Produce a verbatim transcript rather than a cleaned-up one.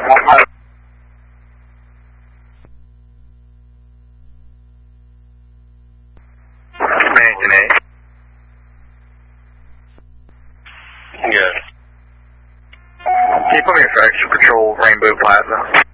Mansion eight. Good. Keep on your tracks to patrol Rainbow Plaza.